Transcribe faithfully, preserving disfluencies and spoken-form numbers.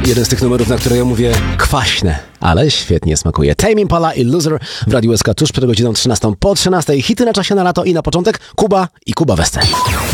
Jeden z tych numerów, na które ja mówię kwaśne, ale świetnie smakuje. Tame Impala i Loser w Radiu S K tuż przed godziną trzynastą po trzynastej. Hity na czasie na lato i na początek Kuba i Kuba Western.